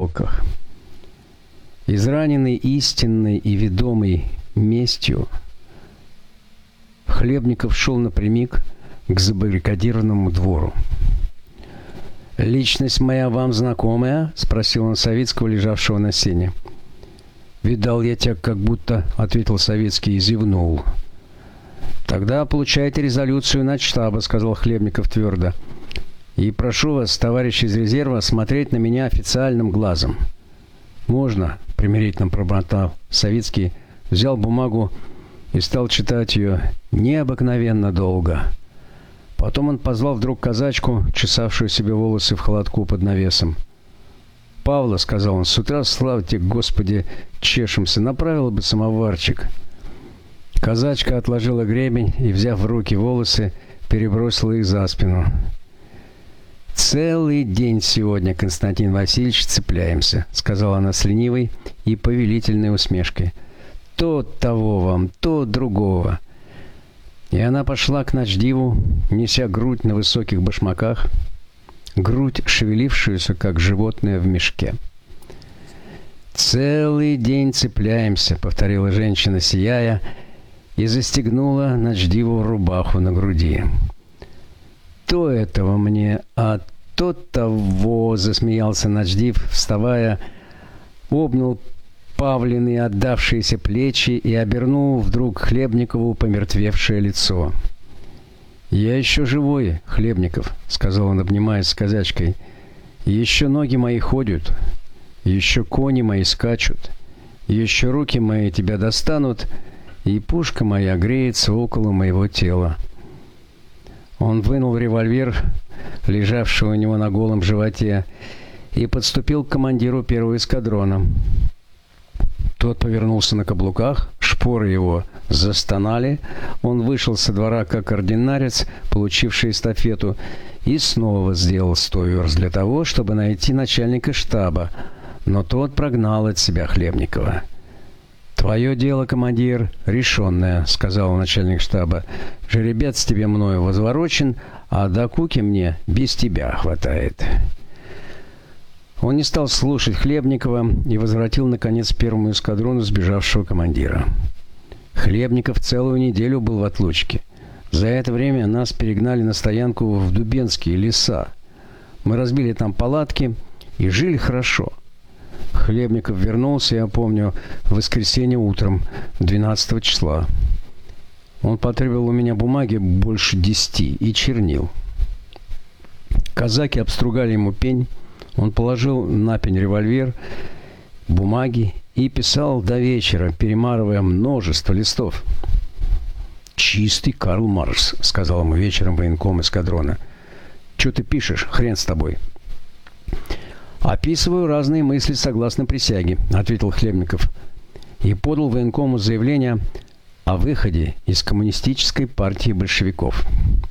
тарелках. Израненный истинной и ведомый местью, Хлебников шел напрямик к забаррикадированному двору. «Личность моя вам знакомая?» — спросил он Савицкого, лежавшего на сене. «Видал я тебя как будто», — ответил Савицкий и зевнул. «Тогда получайте резолюцию начштаба», — сказал Хлебников твердо. «И прошу вас, товарищ из резерва, смотреть на меня официальным глазом». «Можно», — примирительно пробормотал Савицкий, взял бумагу и стал читать ее необыкновенно долго. Потом он позвал вдруг казачку, чесавшую себе волосы в холодку под навесом. «Павла», — сказал он, — «с утра, слава тебе, Господи, чешемся, направила бы самоварчик». Казачка отложила гребень и, взяв в руки волосы, перебросила их за спину. «Целый день сегодня, Константин Васильевич, цепляемся», — сказала она с ленивой и повелительной усмешкой. «То того вам, то другого». И она пошла к начдиву, неся грудь на высоких башмаках, грудь, шевелившуюся, как животное в мешке. «Целый день цепляемся», — повторила женщина, сияя, и застегнула начдиву рубаху на груди. «То этого мне, а то того», — засмеялся начдив, вставая, обнял Павлины отдавшиеся плечи и обернул вдруг Хлебникову помертвевшее лицо. «Я еще живой, Хлебников», — сказал он, обнимаясь с казачкой. «Еще ноги мои ходят, еще кони мои скачут, еще руки мои тебя достанут, и пушка моя греется около моего тела». Он вынул револьвер, лежавший у него на голом животе, и подступил к командиру первого эскадрона. Тот повернулся на каблуках, шпоры его застонали, он вышел со двора как ординарец, получивший эстафету, и снова сделал 100 верст для того, чтобы найти начальника штаба, но тот прогнал от себя Хлебникова. «Твое дело, командир, решенное», — сказал начальник штаба. «Жеребец тебе мною возворочен, а до куки мне без тебя хватает». Он не стал слушать Хлебникова и возвратил, наконец, первому эскадрону сбежавшего командира. Хлебников целую неделю был в отлучке. За это время нас перегнали на стоянку в Дубенские леса. Мы разбили там палатки и жили хорошо. Хлебников вернулся, я помню, в воскресенье утром, 12 числа. Он потребовал у меня бумаги больше 10 и чернил. Казаки обстругали ему пень. Он положил на пень револьвер, бумаги и писал до вечера, перемарывая множество листов. «Чистый Карл Маркс», — сказал ему вечером военком эскадрона. «Чё ты пишешь? Хрен с тобой». «Описываю разные мысли согласно присяге», — ответил Хлебников. И подал военкому заявление о выходе из коммунистической партии большевиков.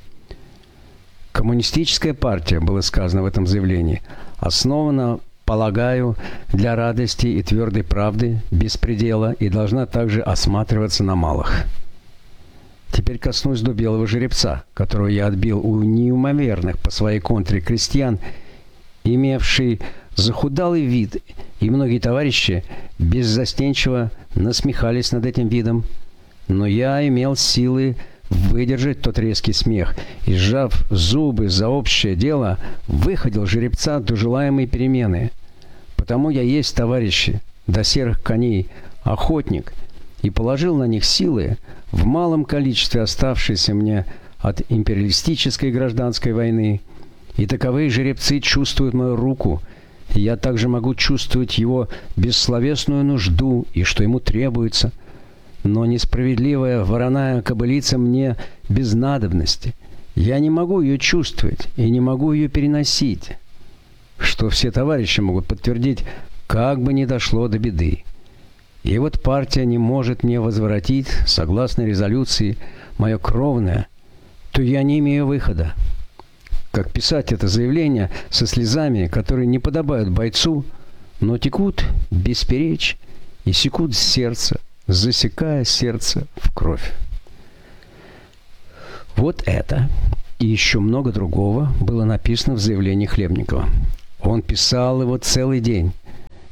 Коммунистическая партия, было сказано в этом заявлении, основана, полагаю, для радости и твердой правды, без предела, и должна также осматриваться на малых. Теперь коснусь до белого жеребца, которого я отбил у неимоверных по своей контре крестьян, имевший захудалый вид, и многие товарищи беззастенчиво насмехались над этим видом. Но я имел силы выдержать тот резкий смех и, сжав зубы за общее дело, выходил жеребца до желаемой перемены. Потому я есть, товарищи, до серых коней охотник, и положил на них силы, в малом количестве оставшиеся мне от империалистической гражданской войны. И таковые жеребцы чувствуют мою руку, и я также могу чувствовать его бессловесную нужду и что ему требуется. Но несправедливая вороная кобылица мне без надобности. Я не могу ее чувствовать и не могу ее переносить, что все товарищи могут подтвердить, как бы ни дошло до беды. И вот партия не может мне возвратить, согласно резолюции, мое кровное, то я не имею выхода. Как писать это заявление со слезами, которые не подобают бойцу, но текут бесперечь и секут с сердца, засекая сердце в кровь. Вот это и еще много другого было написано в заявлении Хлебникова. Он писал его целый день.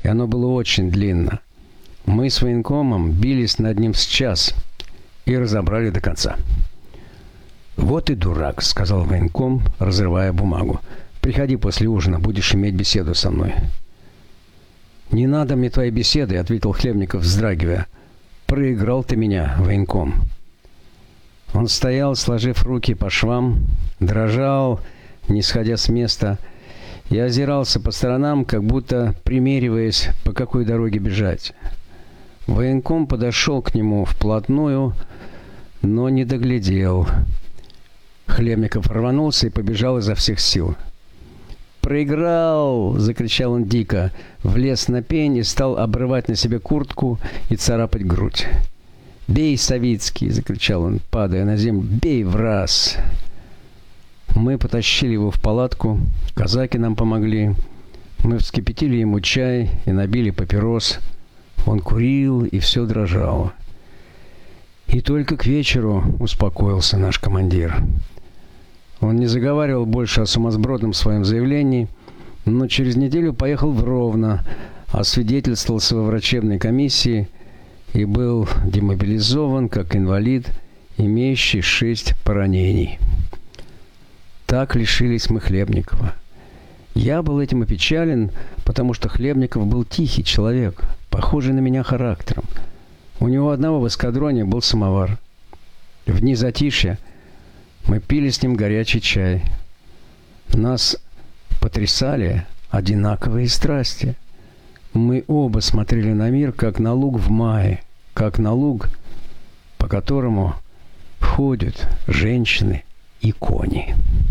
и оно было очень длинно. Мы с военкомом бились над ним с час и разобрали до конца. «Вот и дурак», — сказал военком, разрывая бумагу. «Приходи после ужина, будешь иметь беседу со мной». «Не надо мне твоей беседы», — ответил Хлебников, вздрагивая. «Проиграл ты меня, военком». Он стоял, сложив руки по швам, дрожал, не сходя с места, и озирался по сторонам, как будто примериваясь, по какой дороге бежать. Военком подошел к нему вплотную, но не доглядел. Хлебников рванулся и побежал изо всех сил. «Проиграл!» — закричал он дико, влез на пень и стал обрывать на себе куртку и царапать грудь. «Бей, Савицкий!» — закричал он, падая на землю. «Бей в раз!» Мы потащили его в палатку, казаки нам помогли. Мы вскипятили ему чай и набили папирос. Он курил, и все дрожало. И только к вечеру успокоился наш командир. Он не заговаривал больше о сумасбродном своем заявлении, но через неделю поехал в Ровно, освидетельствовался во врачебной комиссии и был демобилизован как инвалид, имеющий 6 поранений. Так лишились мы Хлебникова. Я был этим опечален, потому что Хлебников был тихий человек, похожий на меня характером. У него одного в эскадроне был самовар. В дни затишья мы пили с ним горячий чай. Нас потрясали одинаковые страсти. Мы оба смотрели на мир, как на луг в мае, как на луг, по которому ходят женщины и кони.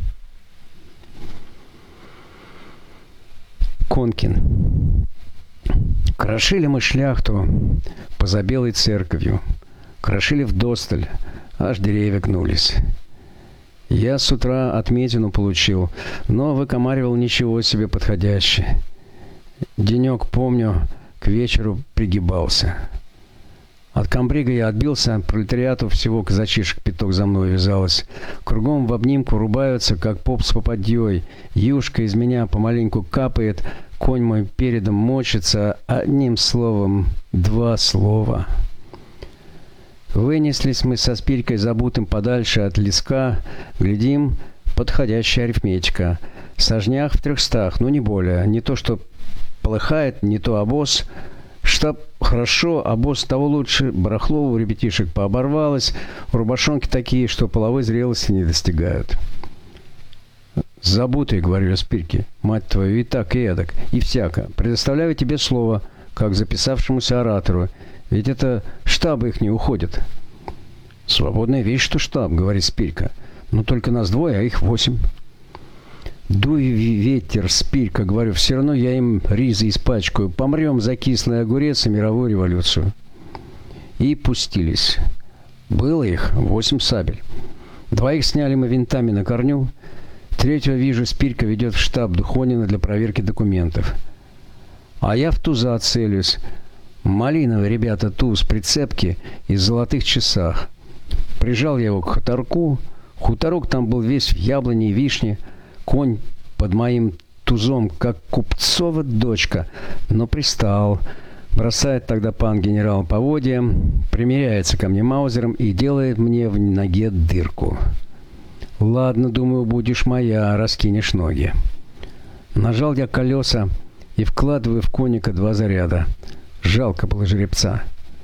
Конкин. Крошили мы шляхту поза Белой церковью. Крошили вдосталь, аж деревья гнулись. Я с утра отметину получил, но выкомаривал ничего себе подходящее. Денек, помню, к вечеру пригибался. От комбрига я отбился, пролетариату всего казачишек пяток за мной вязалось. Кругом в обнимку рубаются, как поп с попадьей. Юшка из меня помаленьку капает, конь мой передом мочится. Одним словом, 2 слова. Вынеслись мы со Спирькой забутым подальше от леска. Глядим, подходящая арифметика. Сажнях в 300, но не более. Не то, что полыхает, не то обоз. Штаб хорошо, обоз того лучше. Барахло у ребятишек пооборвалось. Рубашонки такие, что половой зрелости не достигают. «Забутый», — говорю я Спирьке, — «мать твою, и так, и эдак, и всяко. Предоставляю тебе слово, как записавшемуся оратору. Ведь это штабы их не уходят». «Свободная вещь, что штаб», — говорит Спирька. «Но только нас 2, а их 8». «Дуй ветер, Спирька», — говорю, — «все равно я им ризы испачкаю. Помрем за кислый огурец и мировую революцию». И пустились. Было их 8 сабель. 2 сняли мы винтами на корню. 3-го вижу, Спирька ведет в штаб Духонина для проверки документов. А я в туза целюсь. Малиновый, ребята, туз, прицепки и в золотых часах. Прижал я его к хуторку. Хуторок там был весь в яблоне и вишне. Конь под моим тузом, как купцова дочка, но пристал. Бросает тогда пан генерал поводья, примеряется ко мне маузером и делает мне в ноге дырку. «Ладно, думаю, будешь моя, раскинешь ноги». Нажал я колеса и вкладываю в конника 2 заряда. Жалко было жеребца.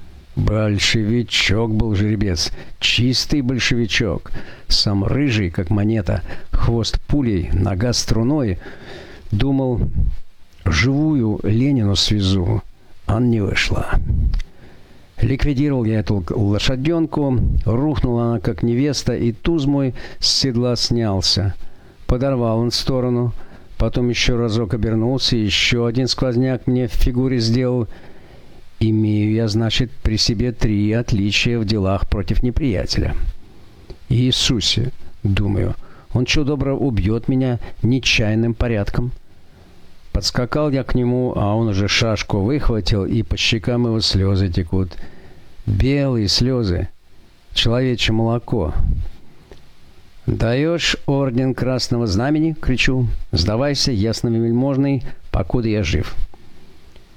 Большевичок был жеребец, чистый большевичок, сам рыжий, как монета, хвост пулей, нога струной. Думал, живую Ленину свезу, а не вышла. Ликвидировал я эту лошаденку, рухнула она, как невеста, и туз мой с седла снялся. Подорвал он в сторону, потом еще разок обернулся, еще один сквозняк мне в фигуре сделал. Имею я, значит, при себе 3 отличия в делах против неприятеля. Иисусе, думаю, он что добро убьет меня нечаянным порядком. Подскакал я к нему, а он уже шашку выхватил, и по щекам его слезы текут. Белые слезы, человечье молоко. «Даешь орден Красного Знамени?» — кричу. «Сдавайся, ясновельможный, покуда я жив».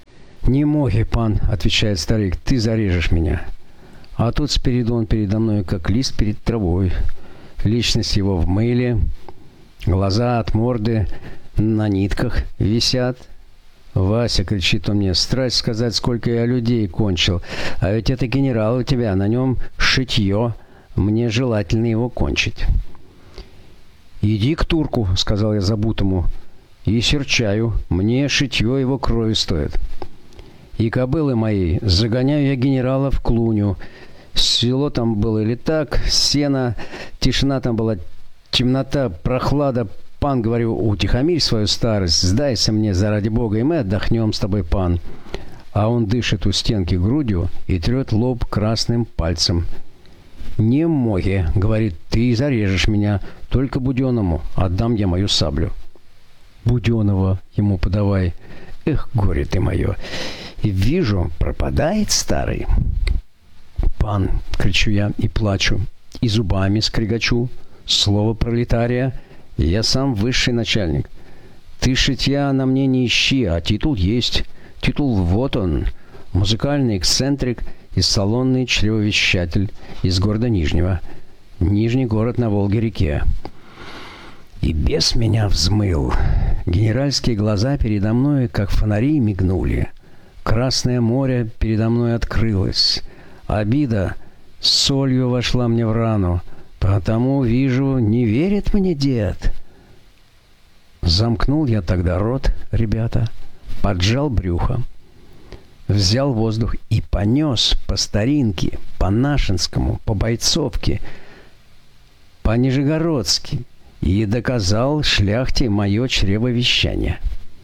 «Не моги, пан», — отвечает старик, — «ты зарежешь меня». А тут Спиридон передо мной, как лист перед травой. Личность его в мыле, глаза от морды на нитках висят. «Вася», — кричит он мне, — «страсть сказать, сколько я людей кончил. А ведь это генерал у тебя, на нем шитье. Мне желательно его кончить». «Иди к турку», — сказал я забутому, — «и серчаю. Мне шитье его крови стоит. И кобылы моей загоняю я генерала в клуню. Село там было или так, сено, тишина там была, темнота, прохлада. Пан, говорю, утихомирь свою старость, сдайся мне заради бога, и мы отдохнем с тобой, пан». А он дышит у стенки грудью и трет лоб красным пальцем. «Не моги», — говорит, — «ты зарежешь меня, только Буденному отдам я мою саблю». «Буденного ему подавай». Эх, горе ты мое. И вижу, пропадает старый. «Пан», — кричу я и плачу, и зубами скрегочу. Слово пролетария, я сам высший начальник. Ты шитья на мне не ищи, а титул есть. Титул вот он. Музыкальный эксцентрик и салонный чревовещатель из города Нижнего. Нижний город на Волге-реке. И бес меня взмыл. Генеральские глаза передо мной, как фонари, мигнули. Красное море передо мной открылось. Обида солью вошла мне в рану. Потому, вижу, не верит мне дед. Замкнул я тогда рот, ребята, поджал брюхо, взял воздух и понес по старинке, по Нашинскому, по Бойцовке, по Нижегородски, и доказал шляхте мое чревовещание.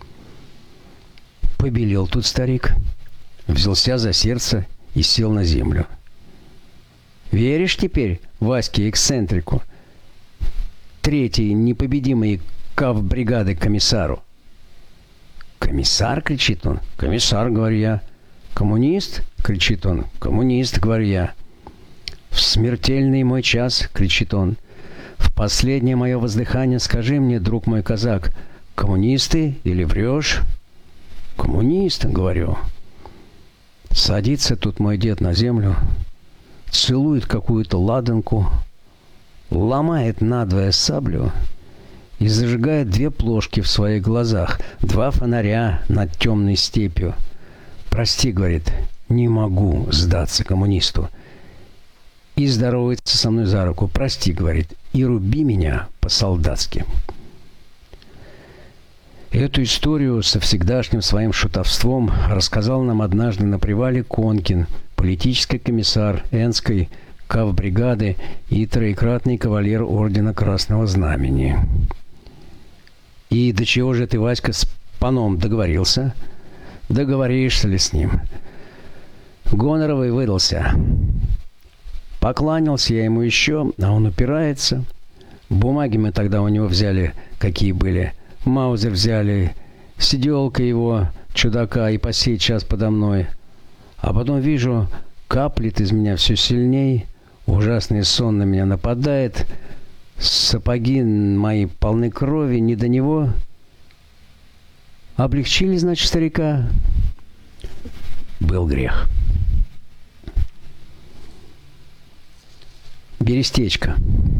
Побелел тут старик, взялся за сердце и сел на землю. «Веришь теперь Ваське эксцентрику, третий непобедимый кавбригады комиссару?» «Комиссар?» — кричит он. «Комиссар», — говорю я. «Коммунист?» — кричит он. «Коммунист», — говорю я. «В смертельный мой час», — кричит он, — «в последнее мое воздыхание скажи мне, друг мой казак, коммунисты или врешь?» «Коммунист», — говорю. Садится тут мой дед на землю, целует какую-то ладанку, ломает надвое саблю и зажигает две плошки в своих глазах, два фонаря над темной степью. «Прости», — говорит, — «не могу сдаться коммунисту». И здоровается со мной за руку. «Прости», — говорит, — «и руби меня по-солдатски». Эту историю со всегдашним своим шутовством рассказал нам однажды на привале Конкин, политический комиссар Энской кавбригады и троекратный кавалер ордена Красного Знамени. «И до чего же ты, Васька, с паном договорился?» «Договоришься ли с ним?» Гоноровый выдался. Покланялся я ему еще, а он упирается. Бумаги мы тогда у него взяли, какие были. Маузер взяли, сиделка его, чудака, и по сей час подо мной. А потом вижу, каплет из меня все сильней, ужасный сон на меня нападает, сапоги мои полны крови, не до него. Облегчили, значит, старика? Был грех. Берестечко.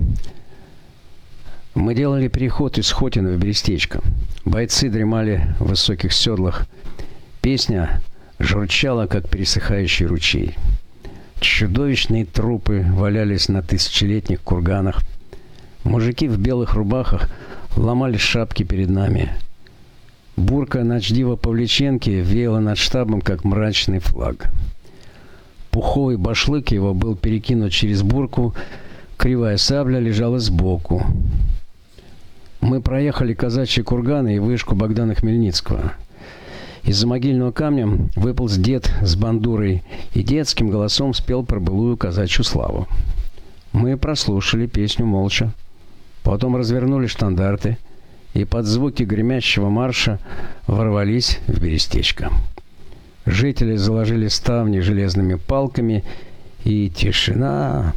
Мы делали переход из Хотина в Берестечко. Бойцы дремали в высоких седлах. Песня журчала, как пересыхающий ручей. Чудовищные трупы валялись на тысячелетних курганах. Мужики в белых рубахах ломали шапки перед нами. Бурка начдива Павличенки веяла над штабом, как мрачный флаг. Пуховый башлык его был перекинут через бурку, кривая сабля лежала сбоку. Мы проехали казачьи курганы и вышку Богдана Хмельницкого. Из-за могильного камня выполз дед с бандурой и детским голосом спел про былую казачью славу. Мы прослушали песню молча. Потом развернули штандарты и под звуки гремящего марша ворвались в Берестечко. Жители заложили ставни железными палками, и тишина,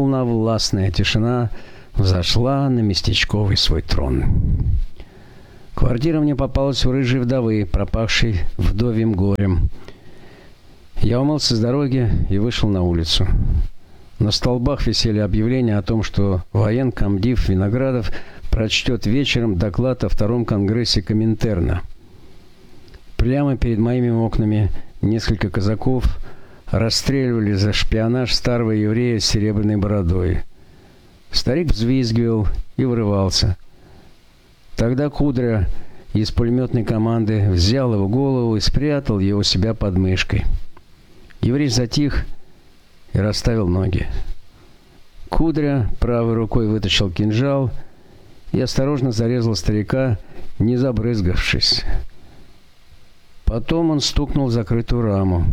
полновластная тишина, взошла на местечковый свой трон. Квартира мне попалась у рыжей вдовы, пропавшей вдовьим горем. Я умылся с дороги и вышел на улицу. На столбах висели объявления о том, что военкомдив Виноградов прочтет вечером доклад о втором конгрессе Коминтерна. Прямо перед моими окнами несколько казаков расстреливали за шпионаж старого еврея с серебряной бородой. Старик взвизгивал и вырывался. Тогда Кудря из пулеметной команды взял его голову и спрятал ее у себя под мышкой. Еврей затих и расставил ноги. Кудря правой рукой вытащил кинжал и осторожно зарезал старика, не забрызгавшись. Потом он стукнул в закрытую раму.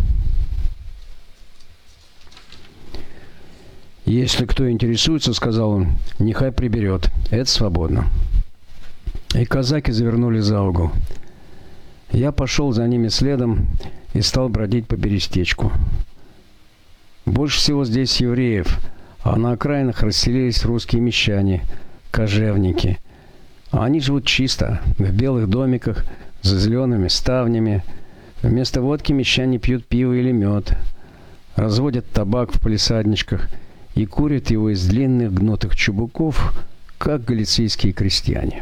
«Если кто интересуется, — сказал он, — нехай приберет. Это свободно». И казаки завернули за угол. Я пошел за ними следом и стал бродить по Берестечку. Больше всего здесь евреев, а на окраинах расселились русские мещане, кожевники. Они живут чисто, в белых домиках, за зелеными ставнями. Вместо водки мещане пьют пиво или мед, разводят табак в палисадничках и курят его из длинных гнутых чубуков, как галицийские крестьяне.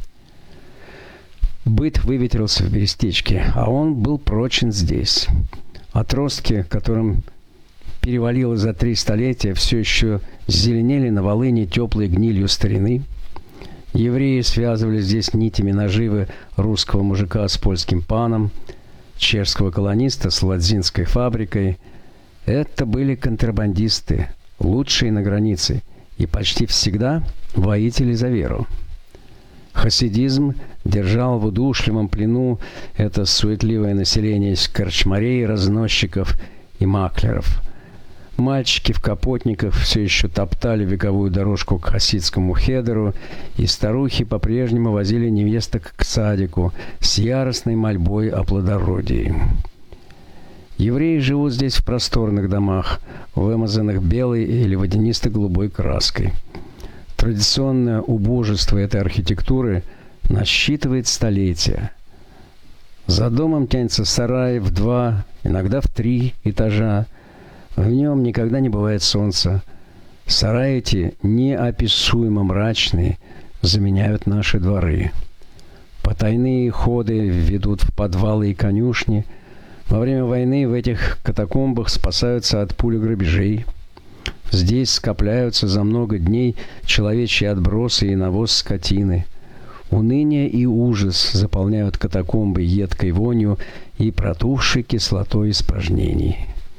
Быт выветрился в Берестечке, а он был прочен здесь. Отростки, которым перевалило за 3 столетия, все еще зеленели на Волыни теплой гнилью старины. Евреи связывали здесь нитями наживы русского мужика с польским паном, чешского колониста с ладзинской фабрикой. Это были контрабандисты, лучшие на границе, и почти всегда воители за веру. Хасидизм держал в удушливом плену это суетливое население из корчмарей, разносчиков и маклеров. Мальчики в капотниках все еще топтали вековую дорожку к хасидскому хедеру, и старухи по-прежнему возили невесток к садику с яростной мольбой о плодородии. Евреи живут здесь в просторных домах, вымазанных белой или водянисто-голубой краской. Традиционное убожество этой архитектуры насчитывает столетия. За домом тянется сарай в 2, иногда в 3 этажа. В нем никогда не бывает солнца. Сараи эти, неописуемо мрачные, заменяют наши дворы. Потайные ходы ведут в подвалы и конюшни. Во время войны в этих катакомбах спасаются от пуль и грабежей. Здесь скопляются за много дней человечьи отбросы и навоз скотины. Уныние и ужас заполняют катакомбы едкой вонью и протухшей кислотой испражнений.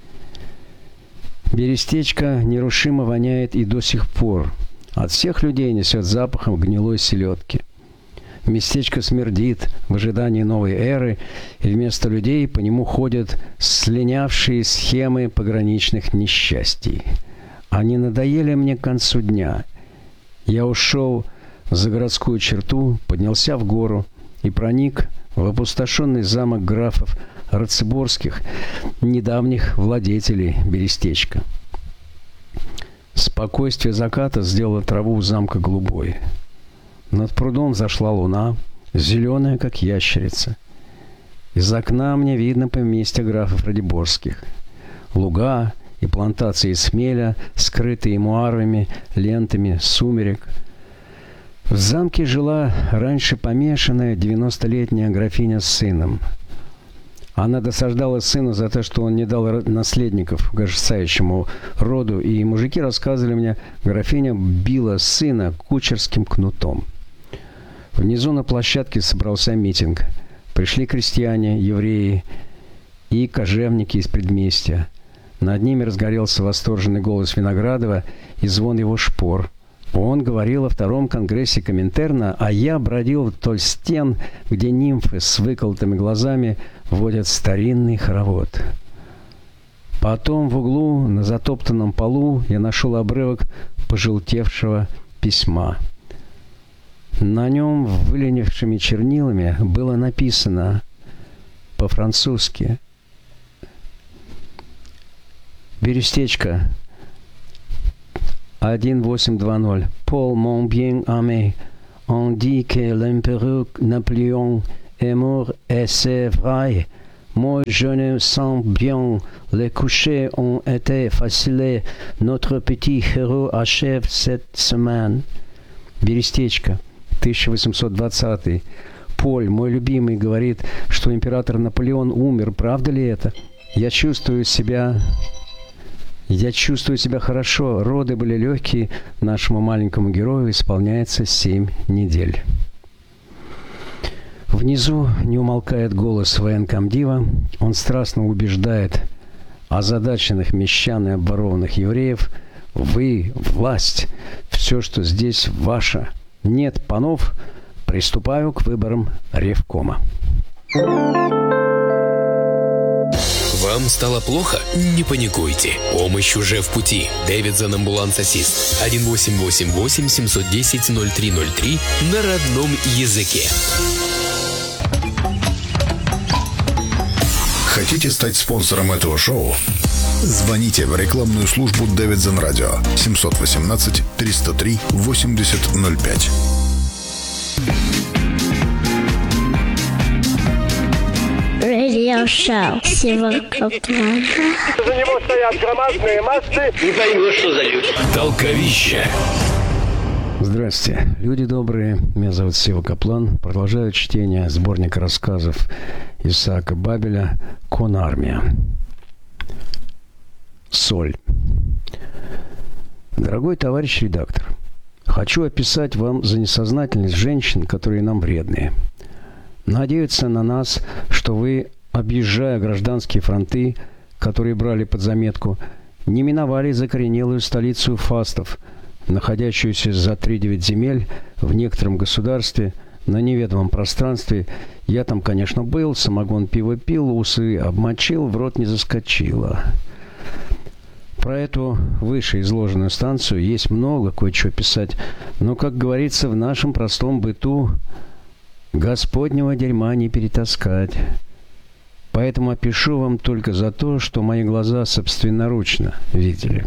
Берестечко нерушимо воняет и до сих пор. От всех людей несет запахом гнилой селедки. Местечко смердит в ожидании новой эры, и вместо людей по нему ходят слинявшие схемы пограничных несчастий. Они надоели мне к концу дня. Я ушел за городскую черту, поднялся в гору и проник в опустошенный замок графов Рацеборских, недавних владетелей Берестечка. Спокойствие заката сделало траву у замка голубой. Над прудом зашла луна, зеленая, как ящерица. Из окна мне видно поместье графов Радиборских. Луга и плантации смеля, скрытые муаровыми лентами сумерек. В замке жила раньше помешанная 90-летняя графиня с сыном. Она досаждала сыну за то, что он не дал наследников гожесающему роду, и мужики рассказывали мне, графиня била сына кучерским кнутом. Внизу на площадке собрался митинг. Пришли крестьяне, евреи и кожевники из предместья. Над ними разгорелся восторженный голос Виноградова и звон его шпор. Он говорил о втором конгрессе Коминтерна, а я бродил вдоль стен, где нимфы с выколотыми глазами водят старинный хоровод. Потом в углу на затоптанном полу я нашел обрывок пожелтевшего письма. На нем выленившими чернилами было написано по-французски: «Берестечко, 1820. Пол mon bien aimé, On dit que l'empereur Napoléon est mort et c'est vrai. Moi, je me sens bien. Les couchers ont été faciles. Notre petit héros achève cette semaine. Берестечко, 1820. Поль, мой любимый, говорит, что император Наполеон умер. Правда ли это? Я чувствую себя хорошо. Роды были легкие. Нашему маленькому герою исполняется 7 недель. Внизу не умолкает голос военкомдива. Он страстно убеждает озадаченных мещан и обворованных евреев: вы, власть, все, что здесь, ваше. Нет панов, приступаю к выборам Ревкома. Вам стало плохо? Не паникуйте. Помощь уже в пути. Davidson Ambulance Assist. 1-888-710-0303 на родном языке. Хотите стать спонсором этого шоу? Звоните в рекламную службу Davidson Radio 718-303-8005. Радиошоу Севака Плана. За него стоят громадные массы. Не поймешь, что за люди. Толковище. Здрасте, люди добрые. Меня зовут Сева Каплан. Продолжаю чтение сборника рассказов Исаака Бабеля «Конармия». Соль. Дорогой товарищ редактор, хочу описать вам за несознательность женщин, которые нам вредные. Надеются на нас, что вы, объезжая гражданские фронты, которые брали под заметку, не миновали закоренелую столицу фастов, находящуюся за 3-9 земель в некотором государстве на неведомом пространстве. Я там, конечно, был, самогон пиво пил, усы обмочил, в рот не заскочило. Про эту вышеизложенную станцию есть много кое-чего писать, но, как говорится в нашем простом быту, Господнего дерьма не перетаскать. Поэтому опишу вам только за то, что мои глаза собственноручно видели.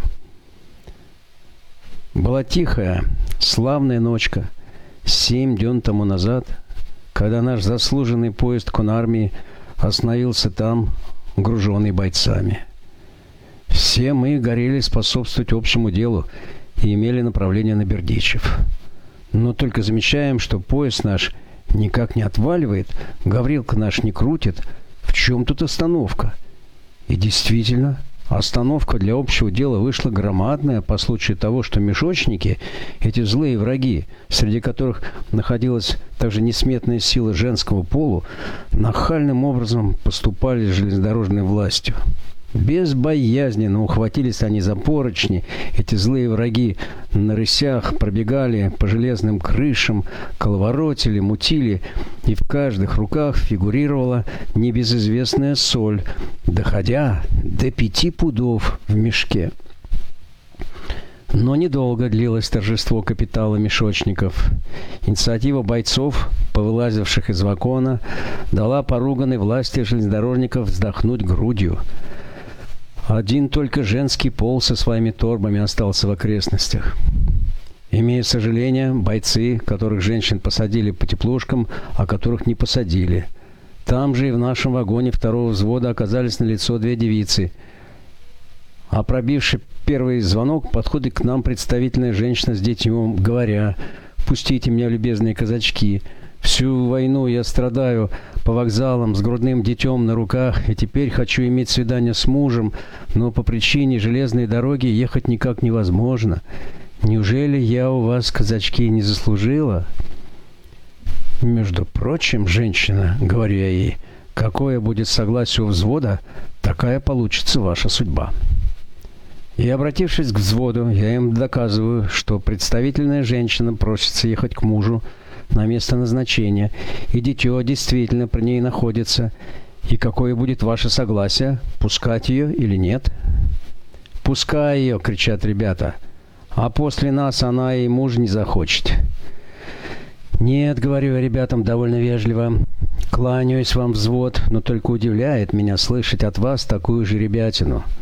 Была тихая, славная ночка 7 дён тому назад, когда наш заслуженный поезд конармии остановился там, груженный бойцами. Все мы горели способствовать общему делу и имели направление на Бердичев. Но только замечаем, что поезд наш никак не отваливает, Гаврилка наш не крутит. В чем тут остановка? И действительно, остановка для общего дела вышла громадная по случаю того, что мешочники, эти злые враги, среди которых находилась также несметная сила женского полу, нахальным образом поступали с железнодорожной властью. Безбоязненно ухватились они за поручни. Эти злые враги на рысях пробегали по железным крышам, коловоротили, мутили, и в каждых руках фигурировала небезызвестная соль, доходя до 5 пудов в мешке. Но недолго длилось торжество капитала мешочников. Инициатива бойцов, повылазивших из вагона, дала поруганной власти железнодорожников вздохнуть грудью. Один только женский пол со своими торбами остался в окрестностях. Имея сожаление, бойцы, которых женщин посадили по теплушкам, а которых не посадили. Там же и в нашем вагоне 2-го взвода оказались налицо 2 девицы. А пробивший первый звонок, подходит к нам представительная женщина с детьми, говоря: «Пустите меня, любезные казачки. Всю войну я страдаю по вокзалам с грудным детем на руках, и теперь хочу иметь свидание с мужем, но по причине железной дороги ехать никак невозможно. Неужели я у вас, казачки, не заслужила?» «Между прочим, женщина, — говорю я ей, — какое будет согласие у взвода, такая получится ваша судьба». И, обратившись к взводу, я им доказываю, что представительная женщина просится ехать к мужу на место назначения, и дитё действительно при ней находится. И какое будет ваше согласие, пускать ее или нет? «Пускай ее!» — кричат ребята. «А после нас она и муж не захочет». «Нет, — говорю я ребятам довольно вежливо, — кланяюсь вам, взвод, но только удивляет меня слышать от вас такую же ребятину.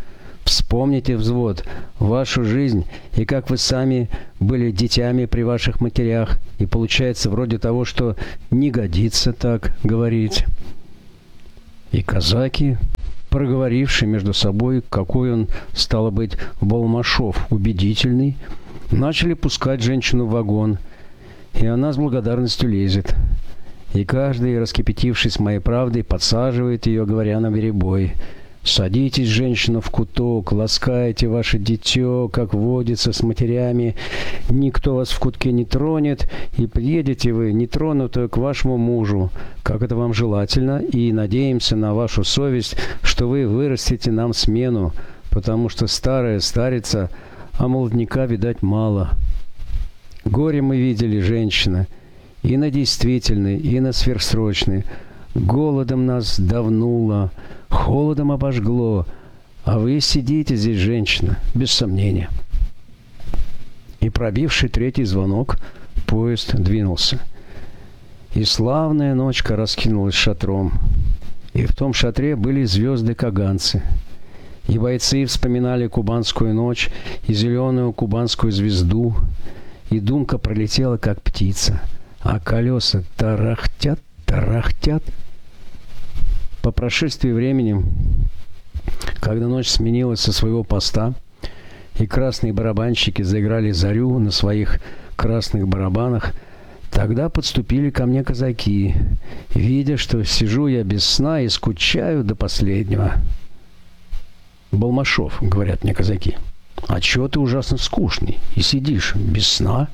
Вспомните, взвод, вашу жизнь, и как вы сами были детьми при ваших матерях, и получается вроде того, что не годится так говорить». И казаки, проговорившие между собой, какой он, стало быть, Балмашов убедительный, начали пускать женщину в вагон, и она с благодарностью лезет. И каждый, раскипятившись моей правдой, подсаживает ее, говоря наперебой: «Садитесь, женщина, в куток, ласкайте ваше дитё, как водится с матерями, никто вас в кутке не тронет, и приедете вы нетронутую к вашему мужу, как это вам желательно, и надеемся на вашу совесть, что вы вырастете нам смену, потому что старая старица, а молодняка, видать, мало». Горе мы видели, женщина, и на действительный, и на сверхсрочный. Голодом нас давнуло, холодом обожгло, а вы сидите здесь, женщина, без сомнения. И пробивший третий звонок, поезд двинулся. И славная ночка раскинулась шатром. И в том шатре были звезды-каганцы. И бойцы вспоминали кубанскую ночь и зеленую кубанскую звезду. И думка пролетела, как птица, а колеса тарахтят, тарахтят. По прошествии времени, когда ночь сменилась со своего поста, и красные барабанщики заиграли зарю на своих красных барабанах, тогда подступили ко мне казаки, видя, что сижу я без сна и скучаю до последнего. «Балмашов, — говорят мне казаки, — а чего ты ужасно скучный и сидишь без сна?»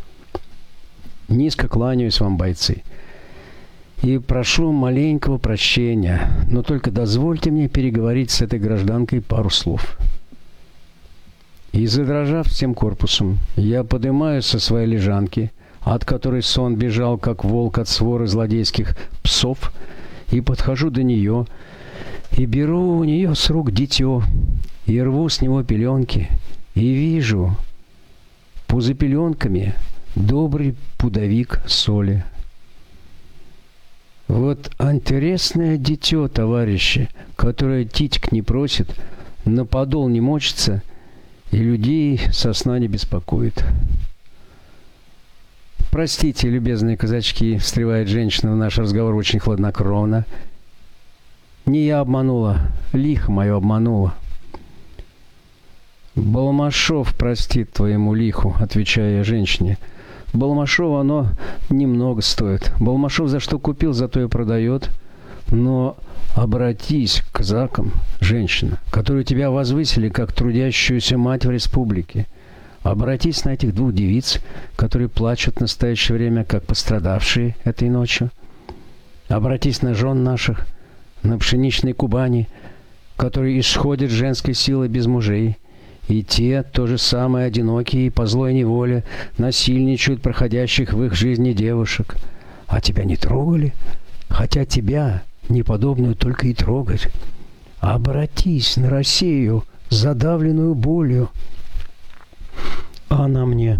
Низко кланяюсь вам, бойцы, и прошу маленького прощения, но только дозвольте мне переговорить с этой гражданкой пару слов. И, задрожав всем корпусом, я поднимаюсь со своей лежанки, от которой сон бежал, как волк от своры злодейских псов, и подхожу до нее, и беру у нее с рук дитё, и рву с него пеленки, и вижу поза пеленками добрый пудовик соли. Вот интересное дитё, товарищи, которое титьк не просит, на подол не мочится и людей со сна не беспокоит. «Простите, любезные казачки, — встревает женщина в наш разговор очень хладнокровно, — не я обманула, лихо мое обманула». «Балмашов простит твоему лиху, — отвечаю я женщине. Балмашов оно немного стоит. Балмашов за что купил, за то и продает. Но обратись к казакам, женщина, которые тебя возвысили как трудящуюся мать в республике. Обратись на этих двух девиц, которые плачут в настоящее время, как пострадавшие этой ночью. Обратись на жен наших, на пшеничной Кубани, которые исходят женской силой без мужей. И те, то же самое, одинокие, по злой неволе, насильничают проходящих в их жизни девушек. А тебя не трогали? Хотя тебя, неподобную, только и трогать. Обратись на Россию, задавленную болью. А она мне: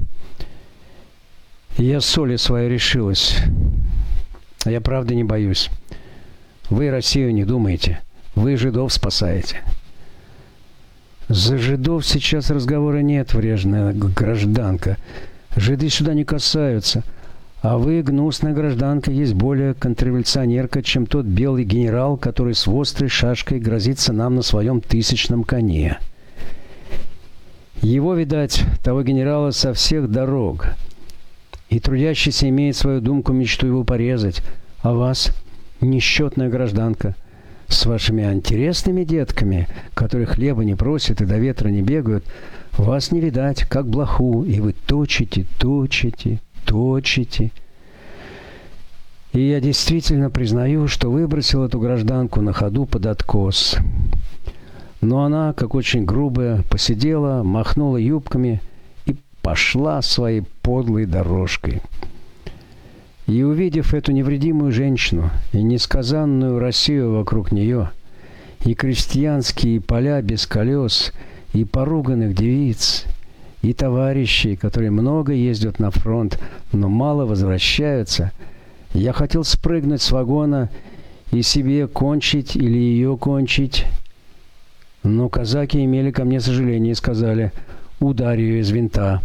я соли своей решилась. Я правда не боюсь. Вы Россию не думаете. Вы жидов спасаете. За жидов сейчас разговора нет, врежная гражданка. Жиды сюда не касаются. А вы, гнусная гражданка, есть более контрреволюционерка, чем тот белый генерал, который с острой шашкой грозится нам на своем 1000-м коне. Его, видать, того генерала со всех дорог. И трудящийся имеет свою думку, мечту его порезать. А вас, несчетная гражданка, с вашими интересными детками, которые хлеба не просят и до ветра не бегают, вас не видать, как блоху, и вы точите, точите, точите. И я действительно признаю, что выбросил эту гражданку на ходу под откос. Но она, как очень грубая, посидела, махнула юбками и пошла своей подлой дорожкой. И, увидев эту невредимую женщину и несказанную Россию вокруг нее, и крестьянские поля без колес, и поруганных девиц, и товарищей, которые много ездят на фронт, но мало возвращаются, я хотел спрыгнуть с вагона и себе кончить или ее кончить. Но казаки имели ко мне сожаление и сказали: ударь ее из винта.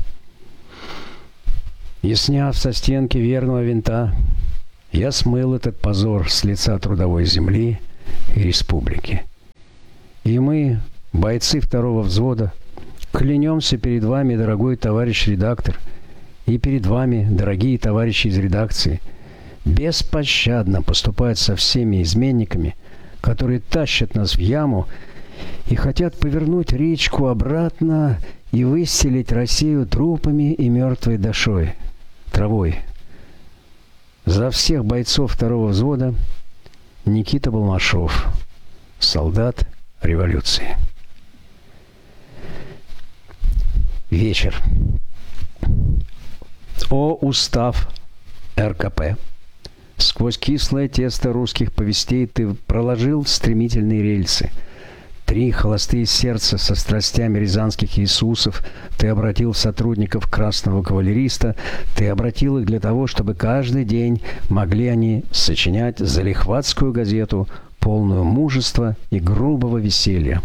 И сняв со стенки верного винта, я смыл этот позор с лица трудовой земли и республики. И мы, бойцы 2-го взвода, клянемся перед вами, дорогой товарищ редактор, и перед вами, дорогие товарищи из редакции, беспощадно поступать со всеми изменниками, которые тащат нас в яму и хотят повернуть речку обратно и выстелить Россию трупами и мертвой травой. За всех бойцов 2-го взвода Никита Балмашов, солдат революции. Вечер. О, устав РКП! Сквозь кислое тесто русских повестей ты проложил стремительные рельсы. 3 холостые сердца со страстями рязанских Иисусов ты обратил в сотрудников Красного кавалериста, ты обратил их для того, чтобы каждый день могли они сочинять залихватскую газету, полную мужества и грубого веселья.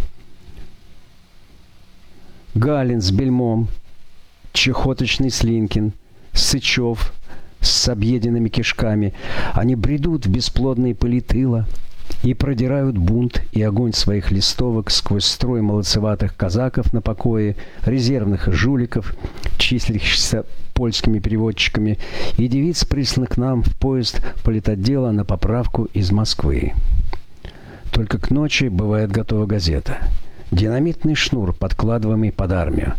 Галин с бельмом, чехоточный Слинкин, Сычев с объеденными кишками, они бредут в бесплодные пыли тыла и продирают бунт и огонь своих листовок сквозь строй молодцеватых казаков на покое, резервных жуликов, числящихся польскими переводчиками, и девиц, присланных к нам в поезд политотдела на поправку из Москвы. Только к ночи бывает готова газета. Динамитный шнур, подкладываемый под армию.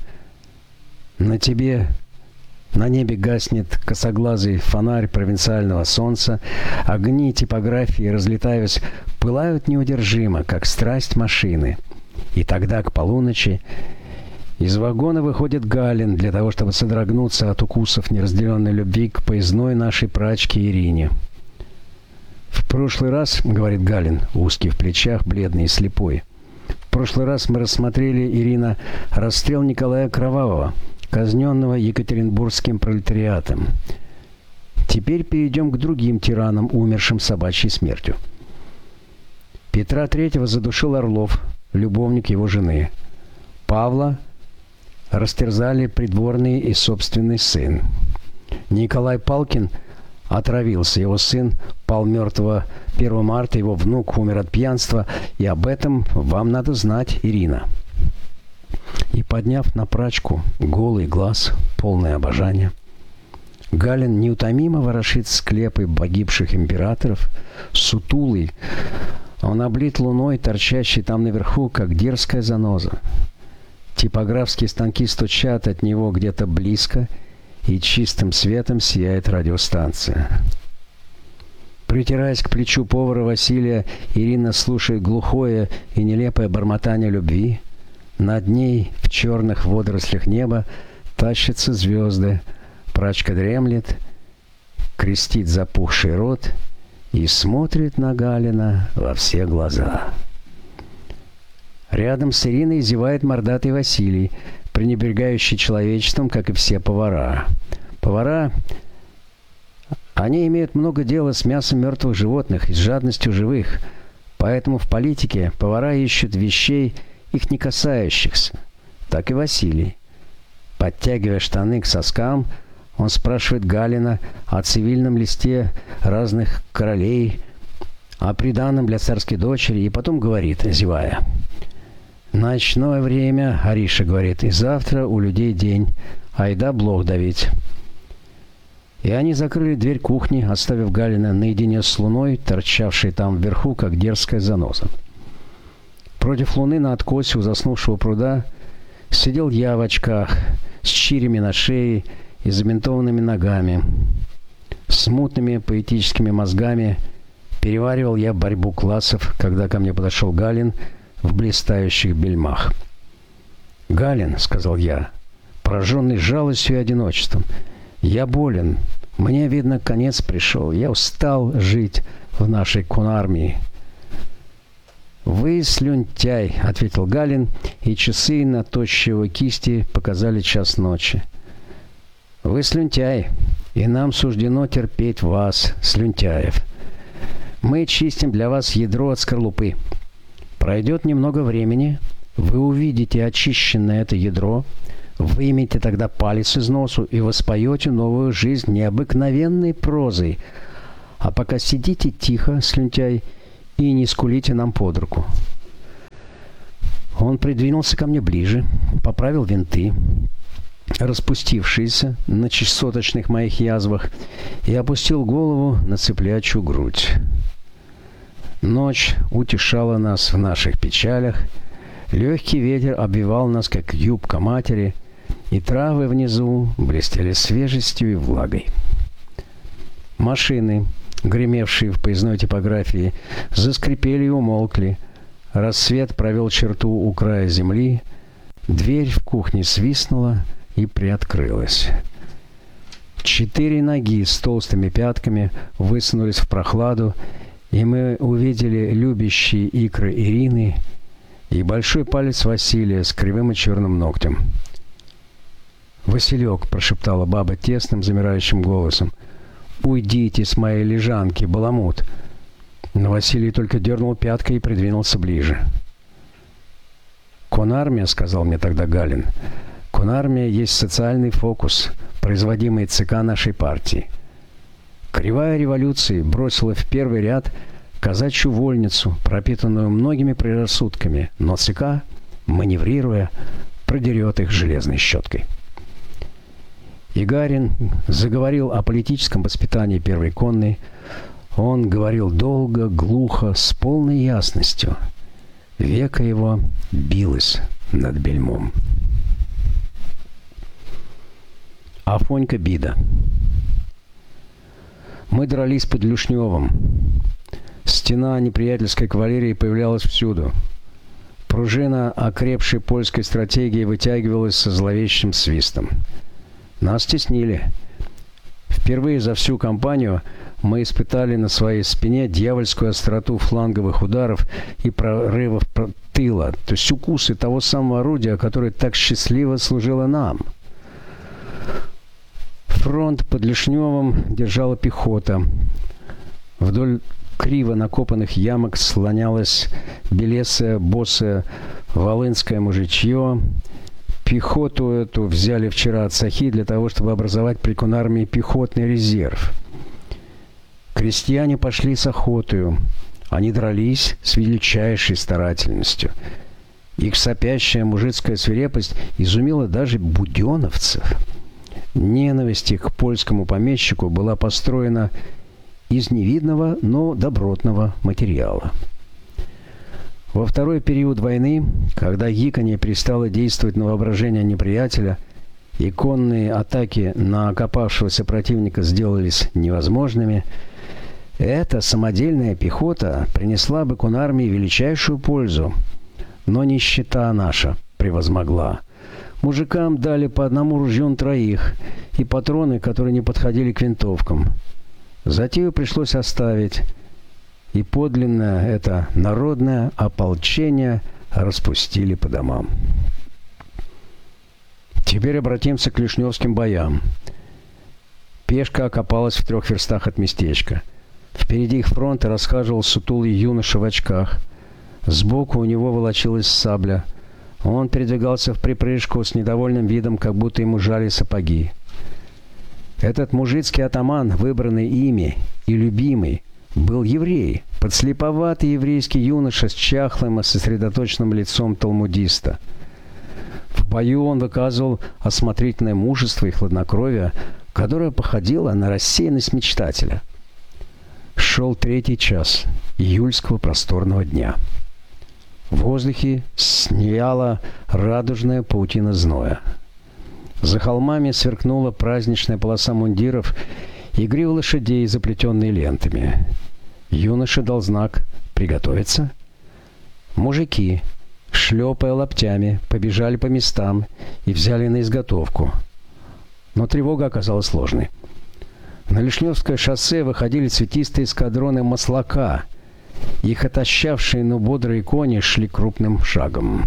На небе гаснет косоглазый фонарь провинциального солнца, огни типографии, разлетаясь, пылают неудержимо, как страсть машины. И тогда, к полуночи, из вагона выходит Галин для того, чтобы содрогнуться от укусов неразделенной любви к поездной нашей прачке Ирине. «В прошлый раз, — говорит Галин, узкий в плечах, бледный и слепой, — в прошлый раз мы рассмотрели, Ирина, расстрел Николая Кровавого, казненного Екатеринбургским пролетариатом. Теперь перейдем к другим тиранам, умершим собачьей смертью. Петра III задушил Орлов, любовник его жены. Павла растерзали придворный и собственный сын. Николай Палкин отравился, его сын пал мертвого 1 марта, его внук умер от пьянства, и об этом вам надо знать, Ирина». И, подняв на прачку голый глаз, полное обожание, Галин неутомимо ворошит склепы погибших императоров, сутулый, он облит луной, торчащий там наверху, как дерзкая заноза. Типографские станки стучат от него где-то близко, и чистым светом сияет радиостанция. Притираясь к плечу повара Василия, Ирина слушает глухое и нелепое бормотание любви. Над ней в черных водорослях неба тащатся звезды. Прачка дремлет, крестит запухший рот и смотрит на Галина во все глаза. Рядом с Ириной зевает мордатый Василий, пренебрегающий человечеством, как и все повара. Повара, они имеют много дела с мясом мертвых животных и с жадностью живых, поэтому в политике повара ищут вещей, их не касающихся. Так и Василий. Подтягивая штаны к соскам, он спрашивает Галина о цивильном листе разных королей, о приданом для царской дочери, и потом говорит, зевая: «Ночное время, Ариша говорит, и завтра у людей день, айда блох давить». И они закрыли дверь кухни, оставив Галина наедине с луной, торчавшей там вверху, как дерзкая заноза. Против луны на откосе у заснувшего пруда сидел я в очках, с чирями на шее и забинтованными ногами. С мутными поэтическими мозгами переваривал я борьбу классов, когда ко мне подошел Галин в блистающих бельмах. «Галин, — сказал я, пораженный жалостью и одиночеством, — я болен, мне, видно, конец пришел, я устал жить в нашей конармии». «Вы слюнтяй, — ответил Галин, и часы на тощей его кисти показали час ночи. Вы слюнтяй, и нам суждено терпеть вас, слюнтяев. Мы чистим для вас ядро от скорлупы. Пройдет немного времени, Вы увидите очищенное это ядро, вымете тогда палец из носу и воспоете новую жизнь необыкновенной прозой. А пока сидите тихо, слюнтяй, и не скулите нам под руку». Он придвинулся ко мне ближе, поправил винты, распустившиеся на чесоточных моих язвах, и опустил голову на цыплячью грудь. Ночь утешала нас в наших печалях, легкий ветер обвивал нас, как юбка матери, и травы внизу блестели свежестью и влагой. Машины, гремевшие в поездной типографии, заскрипели и умолкли. Рассвет провел черту у края земли, дверь в кухне свистнула и приоткрылась. 4 ноги с толстыми пятками высунулись в прохладу, и мы увидели любящие икры Ирины и большой палец Василия с кривым и черным ногтем. «Василек», — прошептала баба тесным, замирающим голосом, — «уйдите с моей лежанки, баламут». Но Василий только дернул пяткой и придвинулся ближе. «Конармия», — сказал мне тогда Галин, — «конармия есть социальный фокус, производимый ЦК нашей партии. Кривая революции бросила в первый ряд казачью вольницу, пропитанную многими предрассудками, но ЦК, маневрируя, продерет их железной щеткой». И Гарин заговорил о политическом воспитании Первой конной. Он говорил долго, глухо, с полной ясностью. Веко его билось над бельмом. Афонька Бида. Мы дрались под Люшневым. Стена неприятельской кавалерии появлялась всюду. Пружина окрепшей польской стратегии вытягивалась со зловещим свистом. Нас теснили. Впервые за всю кампанию мы испытали на своей спине дьявольскую остроту фланговых ударов и прорывов тыла, то есть укусы того самого орудия, которое так счастливо служило нам. Фронт под Лишневым держала пехота. Вдоль криво накопанных ямок слонялось белесое, босое волынское мужичье. Пехоту эту взяли вчера от Сахи для того, чтобы образовать при конармии пехотный резерв. Крестьяне пошли с охотою. Они дрались с величайшей старательностью. Их сопящая мужицкая свирепость изумила даже буденовцев. Ненависть их к польскому помещику была построена из невидного, но добротного материала. Во второй период войны, когда гиканье перестало действовать на воображение неприятеля, и конные атаки на окопавшегося противника сделались невозможными, эта самодельная пехота принесла бы конармии величайшую пользу. Но нищета наша превозмогла. Мужикам дали по одному ружью на 3 и патроны, которые не подходили к винтовкам. Затею пришлось оставить, и подлинное это народное ополчение распустили по домам. Теперь обратимся к лишневским боям. Пешка окопалась в 3 верстах от местечка. Впереди их фронта расхаживал сутулый юноша в очках. Сбоку у него волочилась сабля. Он передвигался вприпрыжку с недовольным видом, как будто ему жали сапоги. Этот мужицкий атаман, выбранный ими и любимый, был еврей, подслеповатый еврейский юноша с чахлым и сосредоточенным лицом талмудиста. В бою он выказывал осмотрительное мужество и хладнокровие, которое походило на рассеянность мечтателя. Шел 3-й час июльского просторного дня. В воздухе сияла радужная паутина зноя. За холмами сверкнула праздничная полоса мундиров и гривы лошадей, заплетенные лентами. Юноша дал знак «приготовиться». Мужики, шлепая лаптями, побежали по местам и взяли на изготовку. Но тревога оказалась сложной. На Лишневское шоссе выходили цветистые эскадроны маслака. Их отощавшие, но бодрые кони шли крупным шагом.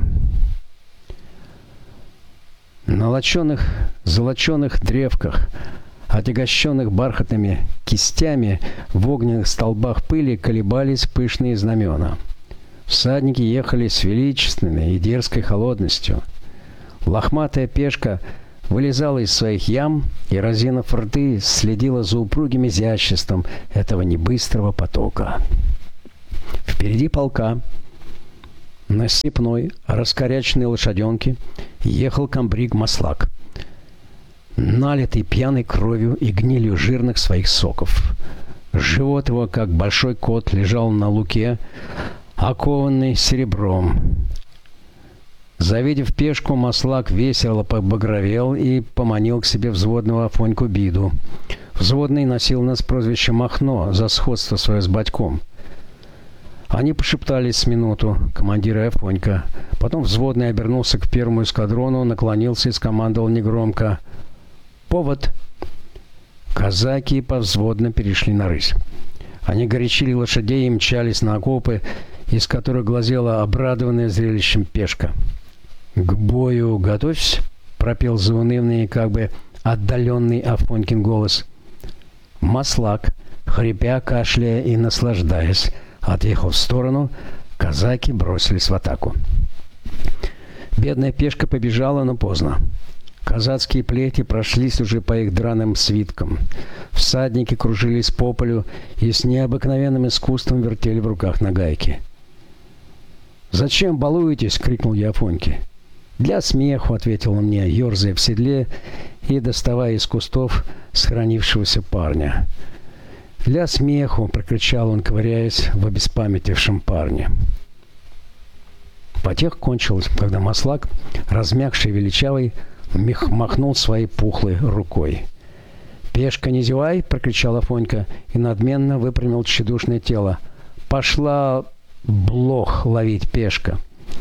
На золоченых древках, отягощенных бархатными кистями, в огненных столбах пыли колебались пышные знамена. Всадники ехали с величественной и дерзкой холодностью. Лохматая пешка вылезала из своих ям и, разинув рты, следила за упругим изяществом этого небыстрого потока. Впереди полка на степной, раскоряченной лошаденке ехал комбриг Маслак, налитый пьяной кровью и гнилью жирных своих соков. Живот его, как большой кот, лежал на луке, окованный серебром. Завидев пешку, Маслак весело побагровел и поманил к себе взводного Афоньку Биду. Взводный носил у нас прозвище Махно за сходство свое с батьком. Они пошептались с минуту, командир и Афонька. Потом взводный обернулся к первому эскадрону, наклонился и скомандовал негромко: «Повод!» Казаки повзводно перешли на рысь. Они горячили лошадей и мчались на окопы, из которых глазела обрадованная зрелищем пешка. «К бою готовься!» — пропел заунывный, как бы отдаленный Афонькин голос. Маслак, хрипя, кашляя и наслаждаясь, отъехал в сторону, казаки бросились в атаку. Бедная пешка побежала, но поздно. Казацкие плети прошлись уже по их драным свиткам. Всадники кружились по полю и с необыкновенным искусством вертели в руках нагайки. «Зачем балуетесь?» — крикнул я Афоньке. «Для смеху», — ответил он мне, ерзая в седле и доставая из кустов сохранившегося парня. «Для смеху!» — прокричал он, ковыряясь в обеспамятившем парне. Потеха кончилась, когда Маслак, размягший и величавый, махнул своей пухлой рукой. «Пешка, не зевай!» — прокричал Афонька и надменно выпрямил тщедушное тело. «Пошла блох ловить, пешка!»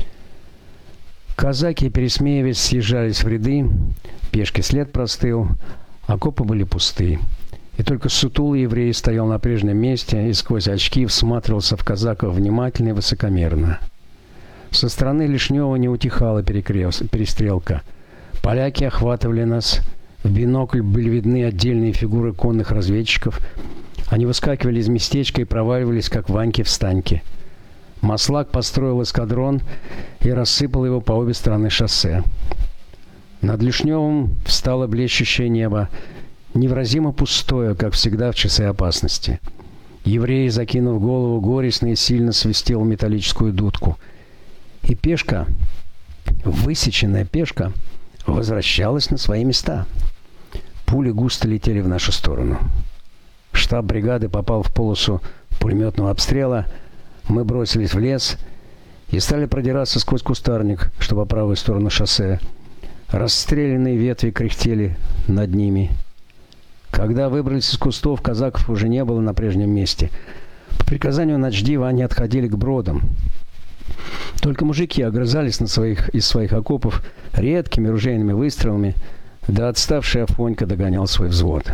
Казаки, пересмеиваясь, съезжались в ряды. Пешке след простыл, окопы были пусты. И только сутулый еврей стоял на прежнем месте и сквозь очки всматривался в казаков внимательно и высокомерно. Со стороны Лишнева не утихала перестрелка. Поляки охватывали нас. В бинокль были видны отдельные фигуры конных разведчиков. Они выскакивали из местечка и проваливались, как Ваньки-встаньки. Маслак построил эскадрон и рассыпал его по обе стороны шоссе. Над Лишневым встало блещущее небо, невыразимо пустое, как всегда в часы опасности. Еврей, закинув голову, горестно и сильно свистел металлическую дудку. И пешка, высеченная пешка, возвращалась на свои места. Пули густо летели в нашу сторону. Штаб бригады попал в полосу пулеметного обстрела. Мы бросились в лес и стали продираться сквозь кустарник, что по правую сторону шоссе. Расстрелянные ветви кряхтели над ними. Когда выбрались из кустов, казаков уже не было на прежнем месте. По приказанию начдива они отходили к бродам. Только мужики огрызались из своих окопов редкими ружейными выстрелами, да отставший Афонька догонял свой взвод.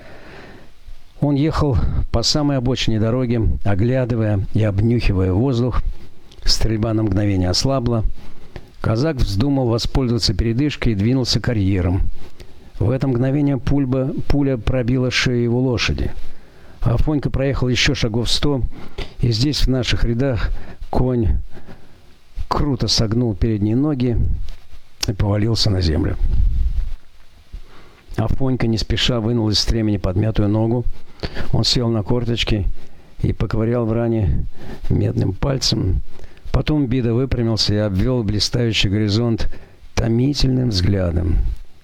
Он ехал по самой обочине дороги, оглядывая и обнюхивая воздух. Стрельба на мгновение ослабла. Казак вздумал воспользоваться передышкой и двинулся карьером. В это мгновение пуля пробила шею его лошади. Афонька проехал еще шагов 100, и здесь, в наших рядах, конь круто согнул передние ноги и повалился на землю. Афонька не спеша вынул из стремени подмятую ногу. Он сел на корточки и поковырял в ране медным пальцем. Потом Бида выпрямился и обвел блистающий горизонт томительным взглядом.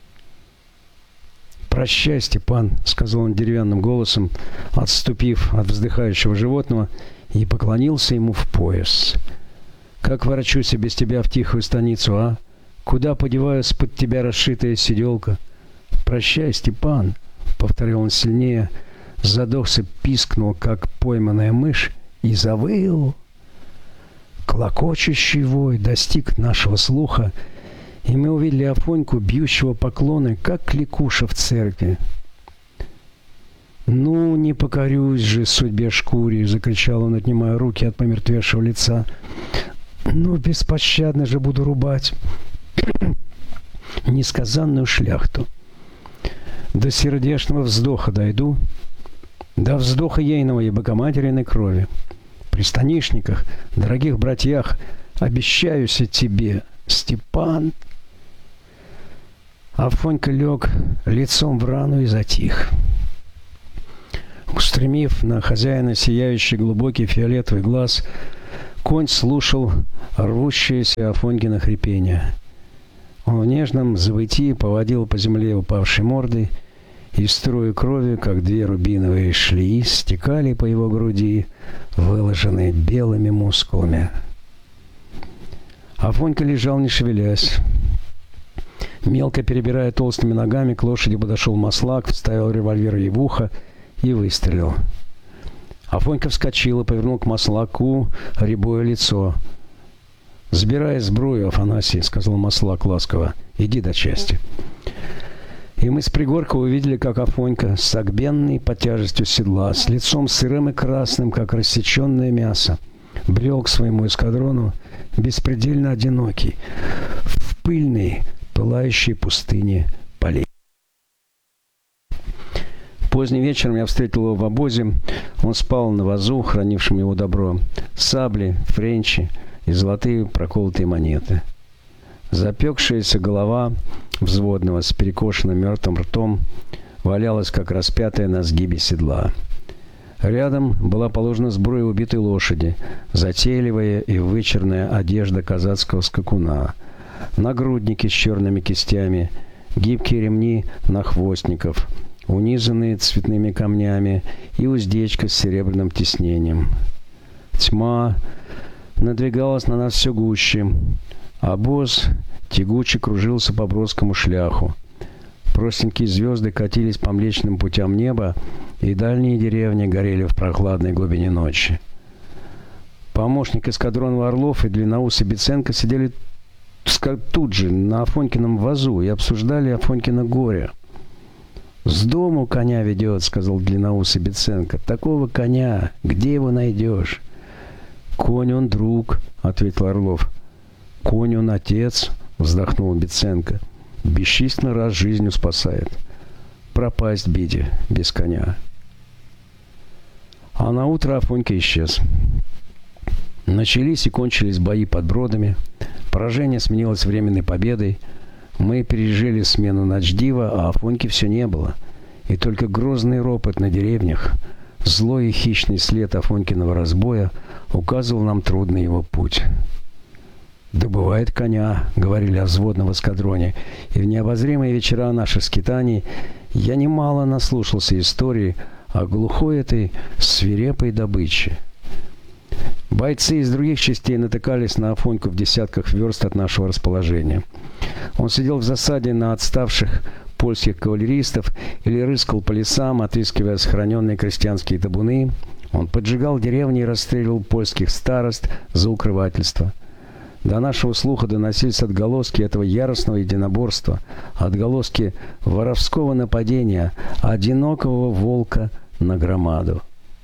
«Прощай, Степан», — сказал он деревянным голосом, отступив от вздыхающего животного, и поклонился ему в пояс. «Как ворочусь я без тебя в тихую станицу, а? Куда подеваюсь под тебя расшитая сиделка?» «Прощай, Степан», — повторил он сильнее, задохся, пискнул, как пойманная мышь, и завыл. Клокочущий вой достиг нашего слуха, и мы увидели Афоньку, бьющего поклоны, как кликуша в церкви. «Ну, не покорюсь же судьбе шкуре!» — закричал он, отнимая руки от помертвевшего лица. «Ну, беспощадно же буду рубать несказанную шляхту. До сердечного вздоха дойду, до вздоха ейного и богоматериной крови. пристанишниках, дорогих братьях, обещаюся тебе, Степан». Афонька лег лицом в рану и затих. Устремив на хозяина сияющий глубокий фиолетовый глаз, конь слушал рвущееся Афонькино хрипение. Он в нежном завытии поводил по земле упавшей мордой, и струи крови, как две рубиновые шлеи, стекали по его груди, выложенные белыми мускулами. Афонька лежал, не шевелясь. Мелко перебирая толстыми ногами, к лошади подошел Маслак, вставил револьвер ей в ухо и выстрелил. Афонька вскочил и повернул к Маслаку рябое лицо. «Сбирай сбрую, Афанасий», — сказал Маслак ласково. «Иди до части». И мы с пригорка увидели, как Афонька, согбенный под тяжестью седла, с лицом сырым и красным, как рассеченное мясо, брел к своему эскадрону, беспредельно одинокий, в пыльной, пылающей пустыне полей. Поздним вечером я встретил его в обозе. Он спал на вазу, хранившем его добро. Сабли, френчи и золотые проколотые монеты. Запекшаяся голова взводного с перекошенным мертвым ртом валялась, как распятая на сгибе седла. Рядом была положена сбруя убитой лошади, затейливая и вычерная одежда казацкого скакуна, нагрудники с черными кистями, гибкие ремни нахвостников, унизанные цветными камнями и уздечка с серебряным тиснением. Тьма надвигалась на нас все гуще. Обоз тягуче кружился по броскому шляху. Простенькие звезды катились по млечным путям неба, и дальние деревни горели в прохладной глубине ночи. Помощник эскадрона Орлов и длинноусый Беценко сидели тут же, на Афонькином вазу, и обсуждали Афонькино горе. «С дому коня ведет», — сказал длинноусый Беценко. «Такого коня, где его найдешь?» «Конь он друг», — ответил Орлов. «Конь он отец», — вздохнул Беценко. «Бесчисленный раз жизнью спасает. Пропасть беде без коня». А на утро Афонька исчез. Начались и кончились бои под Бродами. Поражение сменилось временной победой. Мы пережили смену Ночдива, а Афоньки все не было. И только грозный ропот на деревнях, злой и хищный след Афонькиного разбоя указывал нам трудный его путь. «Добывает коня», — говорили о взводном эскадроне, и в необозримые вечера наших скитаний я немало наслушался истории о глухой этой свирепой добыче. Бойцы из других частей натыкались на Афоньку в десятках верст от нашего расположения. Он сидел в засаде на отставших польских кавалеристов или рыскал по лесам, отыскивая сохраненные крестьянские табуны. Он поджигал деревни и расстреливал польских старост за укрывательство. До нашего слуха доносились отголоски этого яростного единоборства, отголоски воровского нападения одинокого волка на громаду.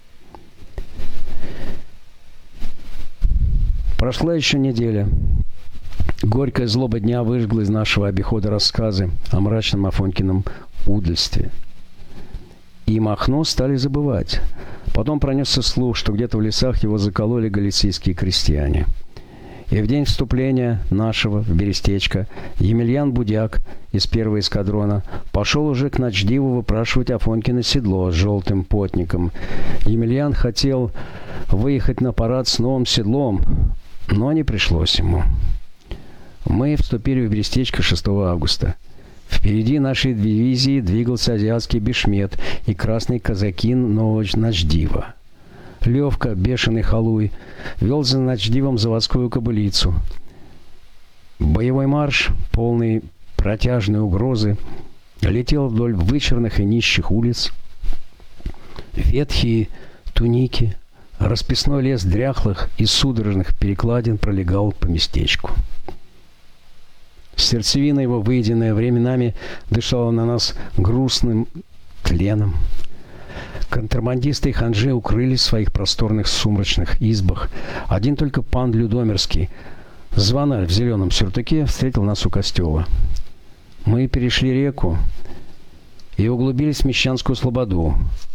Прошла еще неделя. Горькая злоба дня выжгла из нашего обихода рассказы о мрачном Афонькином удальстве. И Махно стали забывать. Потом пронесся слух, что где-то в лесах его закололи галицийские крестьяне. И в день вступления нашего в Берестечко Емельян Будяк из первого эскадрона пошел уже к Ночдиву выпрашивать Афонькино седло с желтым потником. Емельян хотел выехать на парад с новым седлом, но не пришлось ему. Мы вступили в Берестечко 6 августа. Впереди нашей дивизии двигался азиатский бешмет и красный казакин нового Ночдива. Левка, бешеный халуй, вел за Ночдивом заводскую кобылицу. Боевой марш, полный протяжной угрозы, летел вдоль вычурных и нищих улиц. Ветхие туники, расписной лес дряхлых и судорожных перекладин пролегал по местечку. Сердцевина его, выеденная временами, дышала на нас грустным тленом. Контрабандисты и ханжи укрылись в своих просторных сумрачных избах. Один только пан Людомирский, звонарь в зеленом сюртуке, встретил нас у костела. Мы перешли реку и углубились в Мещанскую слободу.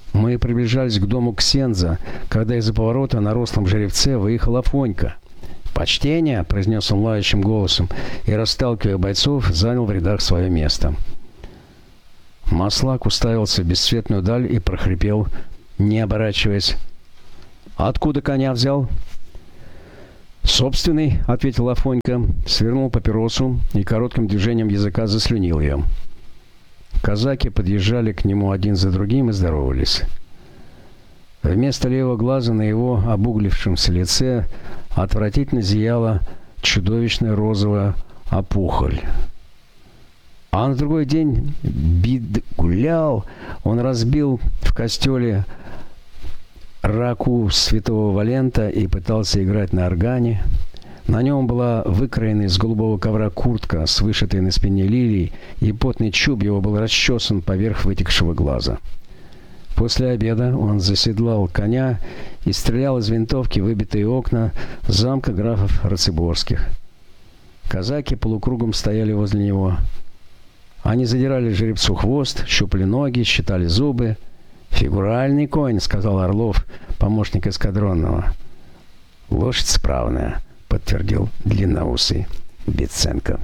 Мы приближались к дому Ксенза, когда из-за поворота на рослом жеребце выехал Афонька. «Почтение!» – произнес он лающим голосом и, расталкивая бойцов, занял в рядах свое место. Маслак уставился в бесцветную даль и прохрипел, не оборачиваясь: «Откуда коня взял?» «Собственный», — ответил Афонька, свернул папиросу и коротким движением языка заслюнил ее. Казаки подъезжали к нему один за другим и здоровались. Вместо левого глаза на его обуглившемся лице отвратительно зияла чудовищная розовая опухоль. А на другой день Бид гулял, он разбил в костеле раку святого Валента и пытался играть на органе. На нем была выкроена из голубого ковра куртка с вышитой на спине лилией, и потный чуб его был расчесан поверх вытекшего глаза. После обеда он заседлал коня и стрелял из винтовки в выбитые окна замка графов Рациборских. Казаки полукругом стояли возле него. Они задирали жеребцу хвост, щупали ноги, считали зубы. «Фигуральный конь», — сказал Орлов, помощник эскадронного. «Лошадь справная», — подтвердил длинноусый Биценко.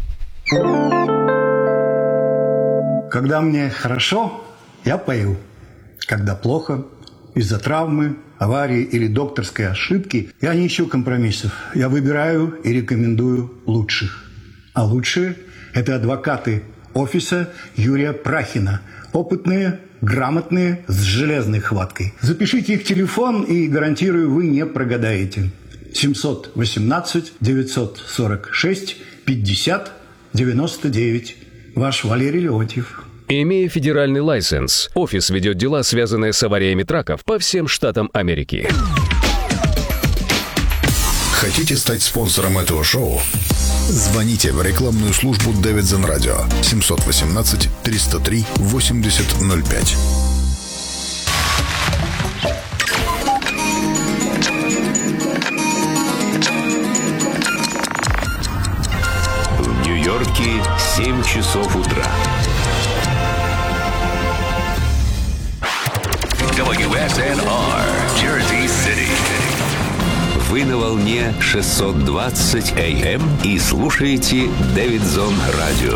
Когда мне хорошо, я пою. Когда плохо, из-за травмы, аварии или докторской ошибки, я не ищу компромиссов. Я выбираю и рекомендую лучших. А лучшие – это адвокаты офиса Юрия Прахина. Опытные, грамотные, с железной хваткой. Запишите их телефон, и, гарантирую, вы не прогадаете. 718-946-50-99. Ваш Валерий Леонтьев. Имея федеральный лайсенс, офис ведет дела, связанные с авариями траков по всем штатам Америки. Хотите стать спонсором этого шоу? Звоните в рекламную службу Davidson Radio 718-303-8005. В Нью-Йорке 7 часов утра. WSNR, Jersey City. Вы на волне 620 AM и слушаете Davidson Radio.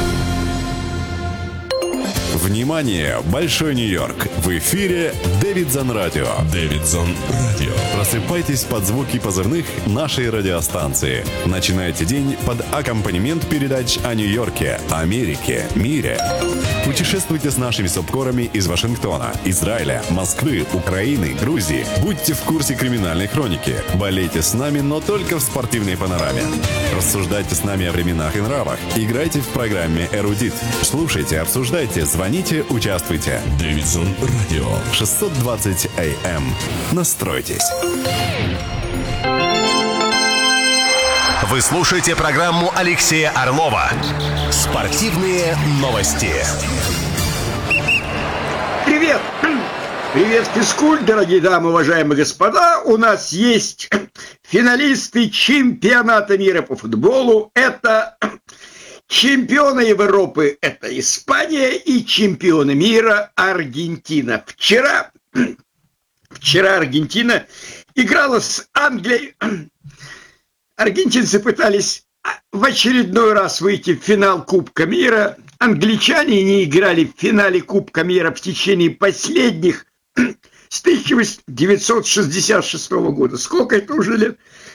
Внимание! Большой Нью-Йорк! В эфире Davidson Radio. Davidson Radio. Просыпайтесь под звуки позывных нашей радиостанции. Начинайте день под аккомпанемент передач о Нью-Йорке, Америке, мире. Путешествуйте с нашими субкорами из Вашингтона, Израиля, Москвы, Украины, Грузии. Будьте в курсе криминальной хроники. Болейте с нами, но только в спортивной панораме. Рассуждайте с нами о временах и нравах. Играйте в программе «Эрудит». Слушайте, обсуждайте, звоните, участвуйте. Davidson Radio. 620 AM. Настройтесь. Вы слушаете программу Алексея Орлова «Спортивные новости». Привет! Привет, физкульт, дорогие дамы, уважаемые господа. У нас есть финалисты чемпионата мира по футболу. Это чемпионы Европы, это Испания, и чемпионы мира Аргентина. Вчера Аргентина играла с Англией. Аргентинцы пытались в очередной раз выйти в финал Кубка мира. Англичане не играли в финале Кубка мира в течение последних с 1966 года. Сколько это уже лет?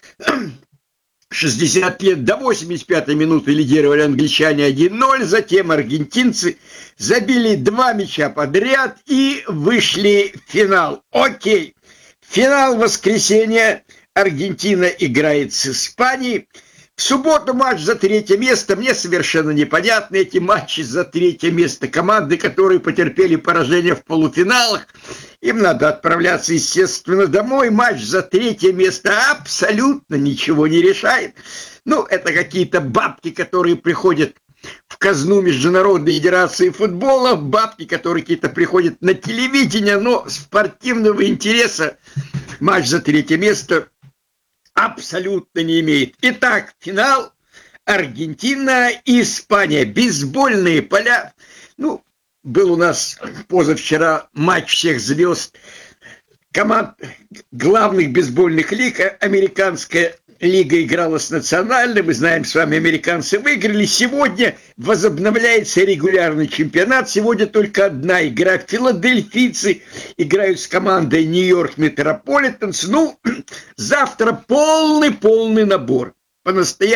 60 лет. До 85-й минуты лидировали англичане 1-0. Затем аргентинцы забили 2 мяча подряд и вышли в финал. Окей. Финал воскресенья. Аргентина играет с Испанией. В субботу матч за 3-е место. Мне совершенно непонятны эти матчи за 3-е место. Команды, которые потерпели поражение в полуфиналах, им надо отправляться, естественно, домой. Матч за 3-е место абсолютно ничего не решает. Ну, это какие-то бабки, которые приходят в казну Международной Федерации футбола, бабки, которые какие-то приходят на телевидение, но спортивного интереса матч за 3-е место абсолютно не имеет. Итак, финал Аргентина и Испания. Бейсбольные поля. Ну, был у нас позавчера матч всех звезд команд главных бейсбольных лиг. Американская лига играла с национальной. Мы знаем, с вами американцы выиграли. Сегодня возобновляется регулярный чемпионат. Сегодня только одна игра. Филадельфийцы играют с командой Нью-Йорк Метрополитенс. Ну, завтра полный набор. По-настоящему